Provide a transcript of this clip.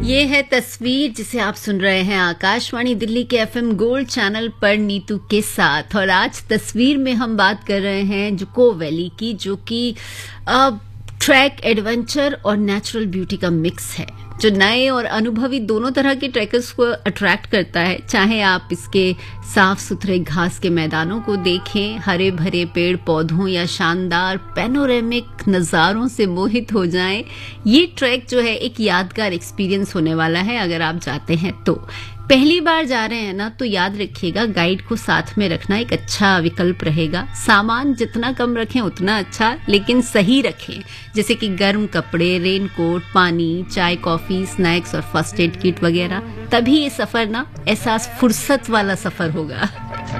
ये है तस्वीर जिसे आप सुन रहे हैं आकाशवाणी दिल्ली के एफएम गोल्ड चैनल पर नीतू के साथ। और आज तस्वीर में हम बात कर रहे हैं जुको वैली की, जो कि ट्रैक, एडवेंचर और नेचुरल ब्यूटी का मिक्स है, जो नए और अनुभवी दोनों तरह के ट्रैकर्स को अट्रैक्ट करता है। चाहे आप इसके साफ सुथरे घास के मैदानों को देखें, हरे भरे पेड़ पौधों या शानदार पैनोरेमिक नज़ारों से मोहित हो जाएं, ये ट्रैक जो है एक यादगार एक्सपीरियंस होने वाला है। अगर आप जाते हैं तो पहली बार जा रहे हैं ना, तो याद रखिएगा गाइड को साथ में रखना एक अच्छा विकल्प रहेगा। सामान जितना कम रखें उतना अच्छा, लेकिन सही रखें, जैसे कि गर्म कपड़े, रेनकोट, पानी, चाय, कॉफी, स्नैक्स और फर्स्ट एड किट वगैरह। तभी ये सफर ना एहसास फुर्सत वाला सफर होगा।